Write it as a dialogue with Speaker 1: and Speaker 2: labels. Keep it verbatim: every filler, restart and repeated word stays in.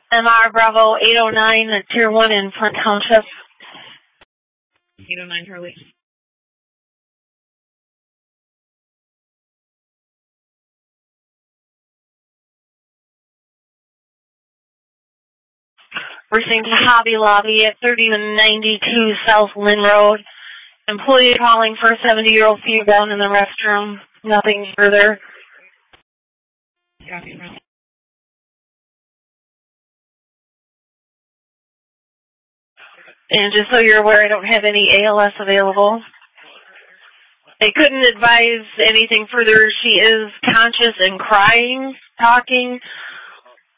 Speaker 1: M R Bravo eight oh nine, Tier one in Flint Township.
Speaker 2: eight oh nine, Charlie.
Speaker 1: Precinct Hobby Lobby at thirty ninety-two South Lynn Road. Employee calling for a seventy-year-old female down in the restroom. Nothing further.
Speaker 2: Copy, front.
Speaker 1: And just so you're aware, I don't have any A L S available. They couldn't advise anything further. She is conscious and crying, talking,